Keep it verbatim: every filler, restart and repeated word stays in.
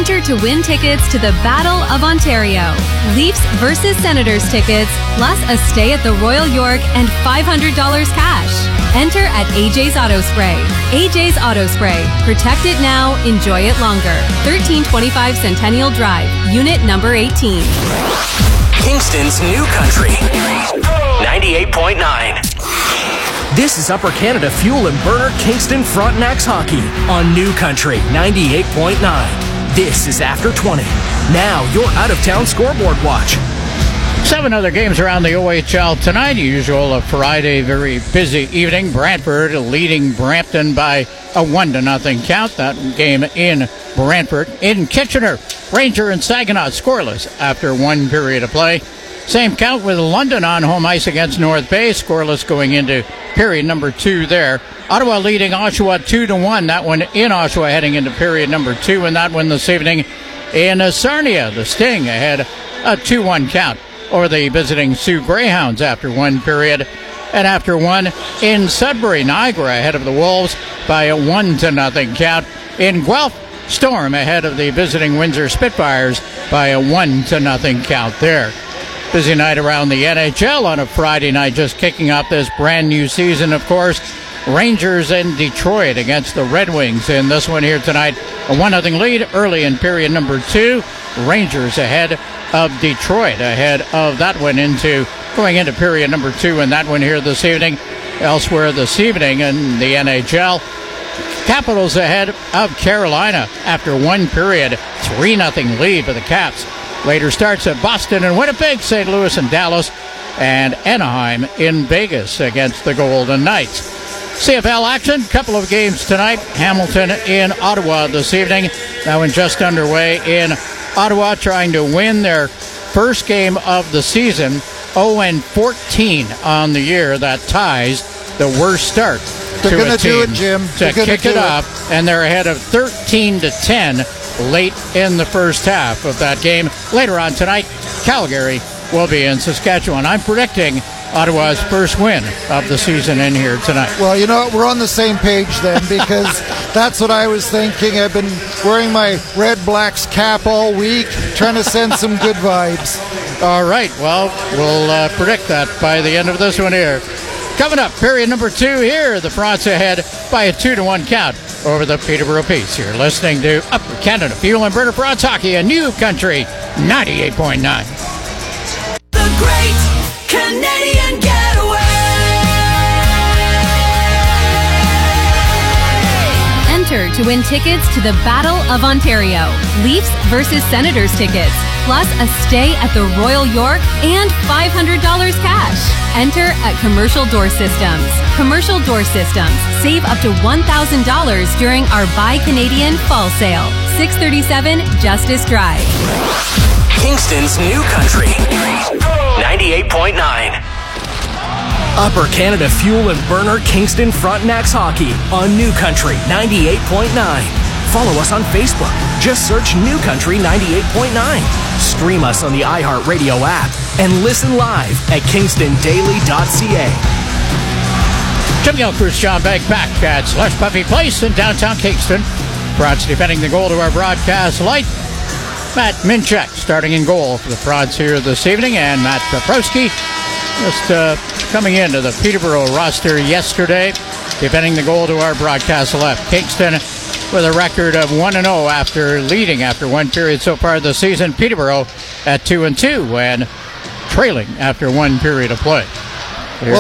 Enter to win tickets to the Battle of Ontario. Leafs versus Senators tickets, plus a stay at the Royal York and five hundred dollars cash. Enter at A J's Auto Spray. A J's Auto Spray. Protect it now, enjoy it longer. thirteen twenty-five Centennial Drive, Unit number eighteen. Kingston's New Country, ninety-eight point nine. This is Upper Canada Fuel and Burner Kingston Frontenacs Hockey on New Country, ninety-eight point nine. This is After twenty. Now, your out-of-town scoreboard watch. Seven other games around the O H L tonight. Usual a Friday, very busy evening. Brantford leading Brampton by a one to nothing count. That game in Brantford. In Kitchener, Ranger and Saginaw scoreless after one period of play. Same count with London on home ice against North Bay. Scoreless going into period number two there. Ottawa leading Oshawa two to one. That one in Oshawa heading into period number two. And that one this evening in Sarnia. The Sting ahead a two one count over the visiting Sioux Greyhounds after one period. And after one in Sudbury, Niagara ahead of the Wolves by a one to nothing count. In Guelph, Storm ahead of the visiting Windsor Spitfires by a one to nothing count there. Busy night around the N H L on a Friday night, just kicking off this brand new season, of course. Rangers in Detroit against the Red Wings in this one here tonight. A one nothing lead early in period number two. Rangers ahead of Detroit, ahead of that one into going into period number two, and that one here this evening. Elsewhere this evening in the N H L, Capitals ahead of Carolina after one period, three nothing lead for the Caps. Later starts at Boston and Winnipeg, Saint Louis and Dallas, and Anaheim in Vegas against the Golden Knights. C F L action, couple of games tonight. Hamilton in Ottawa this evening. That one just underway in Ottawa, trying to win their first game of the season. oh and fourteen on the year. That ties the worst start they're to gonna a team do it, Jim. to they're kick it, it up, and they're ahead of thirteen to ten late in the first half of that game. Later on tonight, Calgary will be in Saskatchewan. I'm predicting Ottawa's first win of the season in here tonight. Well, you know what? We're on the same page then, because that's what I was thinking. I've been wearing my Red Blacks cap all week, trying to send some good vibes. All right. Well, we'll uh, predict that by the end of this one here. Coming up, period number two here. The Fronts ahead by a two to one count over the Peterborough Petes. You're listening to Upper Canada Fuel and Burner Fronts Hockey, a New Country, ninety-eight point nine. The Great Canadian Getaway. Enter to win tickets to the Battle of Ontario. Leafs versus Senators tickets, plus a stay at the Royal York and five hundred dollars cash. Enter at Commercial Door Systems. Commercial Door Systems. Save up to one thousand dollars during our Buy Canadian Fall Sale. six thirty-seven Justice Drive. Kingston's New Country, ninety-eight point nine. Upper Canada Fuel and Burner Kingston Frontenacs Hockey on New Country, ninety-eight point nine. Follow us on Facebook. Just search New Country ninety-eight point nine. Stream us on the iHeartRadio app and listen live at kingston daily dot c a. Jim Gilchrist, John Beck back at Slush Puppy Place in downtown Kingston. Fronts defending the goal to our broadcast light. Matt Minchuk starting in goal for the Fronts here this evening, and Matt Paprowski just uh, coming into the Peterborough roster yesterday, defending the goal to our broadcast left. Kingston with a record of one and oh after leading after one period so far this season. Peterborough at two and two and trailing after one period of play.